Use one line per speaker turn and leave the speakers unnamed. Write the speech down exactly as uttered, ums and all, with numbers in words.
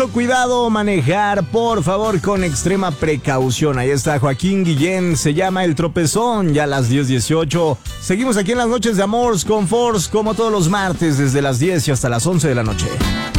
Cuidado manejar, por favor, con extrema precaución. Ahí está Joaquín Guillén, se llama El Tropezón, ya a las diez dieciocho. Seguimos aquí en las noches de Amors con Force, como todos los martes, desde las diez y hasta las once de la noche.